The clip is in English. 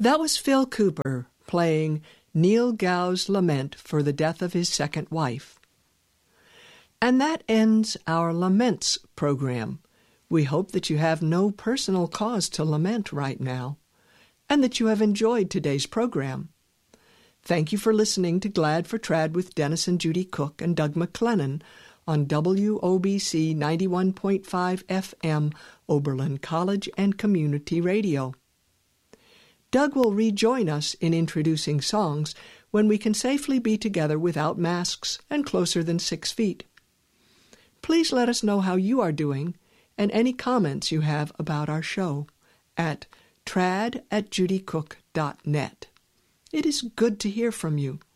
That was Phil Cooper playing Neil Gow's lament for the death of his second wife. And that ends our Laments program. We hope that you have no personal cause to lament right now, and that you have enjoyed today's program. Thank you for listening to Glad for Trad with Dennis and Judy Cook and Doug McLennan on WOBC 91.5 FM, Oberlin College and Community Radio. Doug will rejoin us in introducing songs when we can safely be together without masks and closer than 6 feet. Please let us know how you are doing and any comments you have about our show at trad@judycook.net. It is good to hear from you.